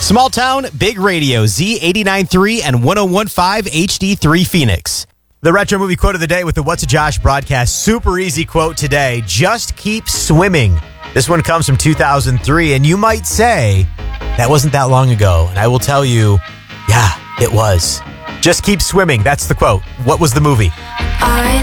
Small town, big radio, Z89.3 and 101.5 HD3 Phoenix. The Retro Movie Quote of the Day with the What's a Josh broadcast. Super easy quote today. Just keep swimming. This one comes from 2003, and you might say, that wasn't that long ago. And I will tell you, yeah, it was. Just keep swimming. That's the quote. What was the movie? I